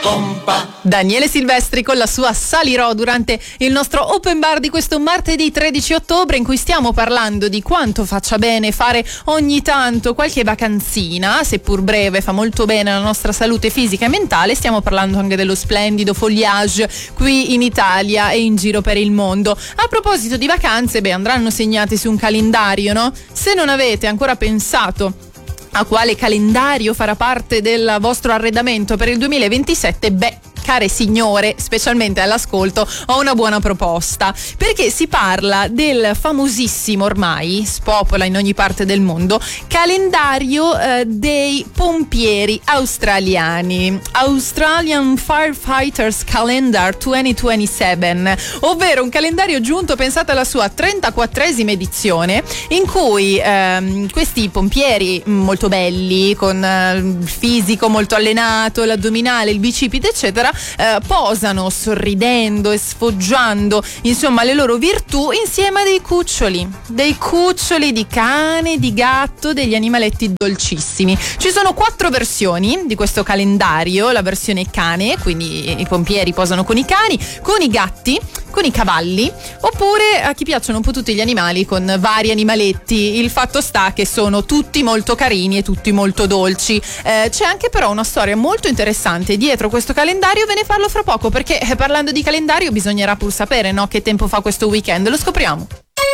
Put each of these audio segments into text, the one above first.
Daniele Silvestri con la sua Salirò durante il nostro open bar di questo martedì 13 ottobre, in cui stiamo parlando di quanto faccia bene fare ogni tanto qualche vacanzina, seppur breve, fa molto bene alla nostra salute fisica e mentale. Stiamo parlando anche dello splendido foliage qui in Italia e in giro per il mondo. A proposito di vacanze, andranno segnate su un calendario, no? Se non avete ancora pensato a quale calendario farà parte del vostro arredamento per il 2027, care signore, specialmente all'ascolto, ho una buona proposta, perché si parla del famosissimo, ormai spopola in ogni parte del mondo, calendario dei pompieri australiani, Australian Firefighters Calendar 2027, ovvero un calendario giunto, pensate, alla sua 34esima edizione, in cui questi pompieri molto belli, con il fisico molto allenato, l'addominale, il bicipite eccetera, posano sorridendo e sfoggiando insomma le loro virtù insieme a dei cuccioli di cane, di gatto, degli animaletti dolcissimi. Ci sono 4 versioni di questo calendario: la versione cane, quindi i pompieri posano con i cani, con i gatti, con i cavalli, oppure a chi piacciono un po' tutti gli animali, con vari animaletti. Il fatto sta che sono tutti molto carini e tutti molto dolci. C'è anche però una storia molto interessante dietro questo calendario. Ve ne parlo fra poco, perché parlando di calendario bisognerà pur sapere, no, che tempo fa questo weekend. Lo scopriamo.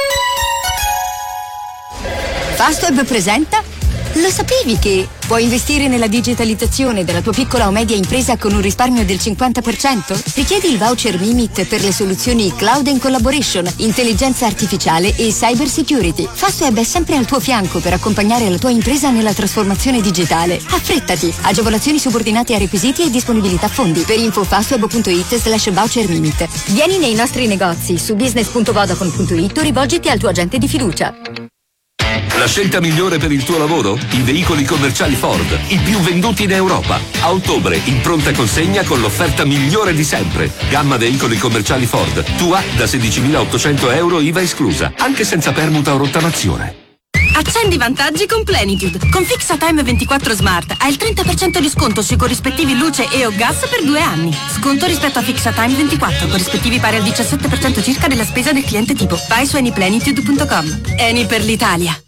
Fastweb presenta. Lo sapevi che puoi investire nella digitalizzazione della tua piccola o media impresa con un risparmio del 50%? Richiedi il voucher Mimit per le soluzioni Cloud and Collaboration, intelligenza artificiale e cyber security. Fastweb è sempre al tuo fianco per accompagnare la tua impresa nella trasformazione digitale. Affrettati! Agevolazioni subordinate a requisiti e disponibilità fondi. Per info fastweb.it/voucher Mimit. Vieni nei nostri negozi su business.vodafone.it o rivolgiti al tuo agente di fiducia. La scelta migliore per il tuo lavoro? I veicoli commerciali Ford, i più venduti in Europa. A ottobre in pronta consegna con l'offerta migliore di sempre. Gamma veicoli commerciali Ford, tua da 16.800 euro IVA esclusa, anche senza permuta o rottamazione. Accendi i vantaggi con Plenitude. Con FixaTime 24 Smart hai il 30% di sconto sui corrispettivi luce e o gas per 2 anni. Sconto rispetto a FixaTime 24, corrispettivi pari al 17% circa della spesa del cliente tipo. Vai su anyplenitude.com. Eni per l'Italia.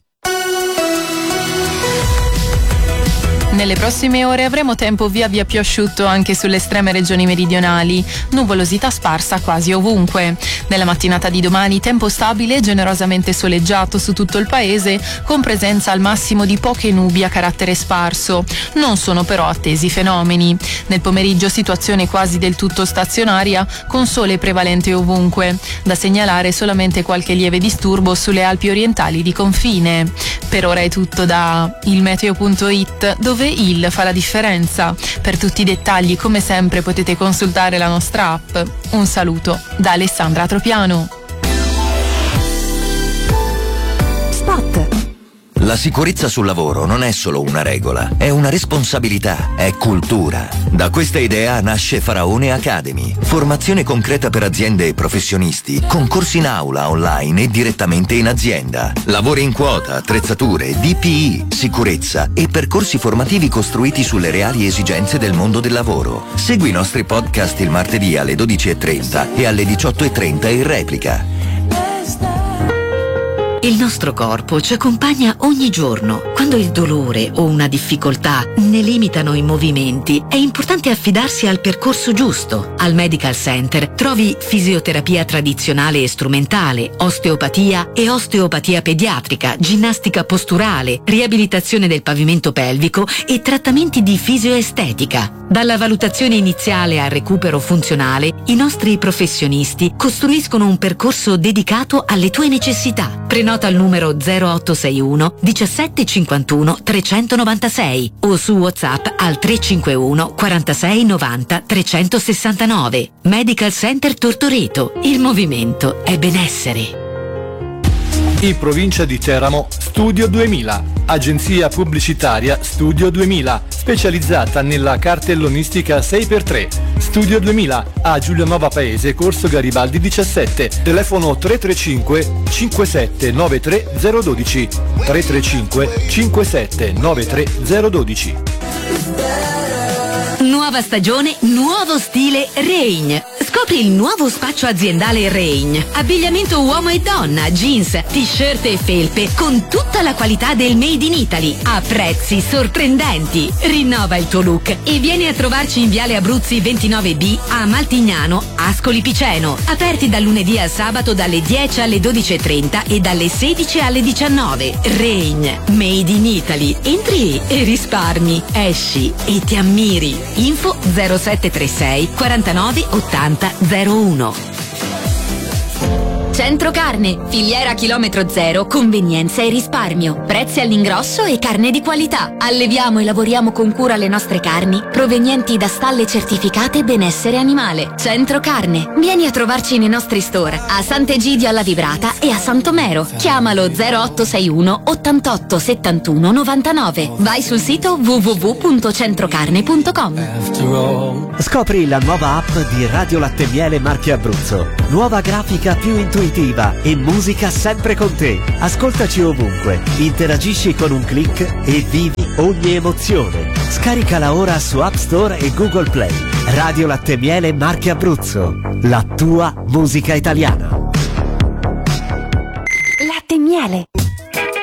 Nelle prossime ore avremo tempo via via più asciutto anche sulle estreme regioni meridionali, nuvolosità sparsa quasi ovunque. Nella mattinata di domani tempo stabile e generosamente soleggiato su tutto il paese, con presenza al massimo di poche nubi a carattere sparso. Non sono però attesi fenomeni. Nel pomeriggio situazione quasi del tutto stazionaria, con sole prevalente ovunque. Da segnalare solamente qualche lieve disturbo sulle Alpi orientali di confine. Per ora è tutto da ilmeteo.it, dove il fa la differenza. Per tutti i dettagli, come sempre, potete consultare la nostra app. Un saluto da Alessandra Tropiano. Spot. La sicurezza sul lavoro non è solo una regola, è una responsabilità, è cultura. Da questa idea nasce Faraone Academy, formazione concreta per aziende e professionisti, con corsi in aula, online e direttamente in azienda. Lavori in quota, attrezzature, DPI, sicurezza e percorsi formativi costruiti sulle reali esigenze del mondo del lavoro. Segui i nostri podcast il martedì alle 12:30 e alle 18:30 in replica. Il nostro corpo ci accompagna ogni giorno. Quando il dolore o una difficoltà ne limitano i movimenti, è importante affidarsi al percorso giusto. Al Medical Center trovi fisioterapia tradizionale e strumentale, osteopatia e osteopatia pediatrica, ginnastica posturale, riabilitazione del pavimento pelvico e trattamenti di fisioestetica. Dalla valutazione iniziale al recupero funzionale, i nostri professionisti costruiscono un percorso dedicato alle tue necessità. Prenota al numero 0861 17 51 396 o su WhatsApp al 351 46 90 369. Medical Center Tortoreto. Il movimento è benessere. In provincia di Teramo, Studio 2000, agenzia pubblicitaria Studio 2000, specializzata nella cartellonistica 6x3. Studio 2000 a Giulianova Paese, Corso Garibaldi 17, telefono 335 5793 012, 335 5793 012. Nuova stagione, nuovo stile Reign. Scopri il nuovo spaccio aziendale Reign. Abbigliamento uomo e donna, jeans, t-shirt e felpe con tutta la qualità del Made in Italy a prezzi sorprendenti. Rinnova il tuo look e vieni a trovarci in Viale Abruzzi 29B a Maltignano, Ascoli Piceno. Aperti dal lunedì al sabato dalle 10 alle 12:30 e dalle 16 alle 19. Reign, Made in Italy. Entri e risparmi, esci e ti ammiri. Info 0736 49 80 01. Centro Carne, filiera chilometro zero, convenienza e risparmio, prezzi all'ingrosso e carne di qualità. Alleviamo e lavoriamo con cura le nostre carni provenienti da stalle certificate benessere animale. Centro Carne, vieni a trovarci nei nostri store a Sant'Egidio alla Vibrata e a Santomero. Chiamalo 0861 88 71 99. Vai sul sito www.centrocarne.com. Scopri la nuova app di Radio Latte Miele Marche Abruzzo. Nuova grafica più intuitiva e musica sempre con te. Ascoltaci ovunque, interagisci con un click e vivi ogni emozione. Scaricala ora su App Store e Google Play. Radio Latte Miele Marche Abruzzo, la tua musica italiana. Latte Miele.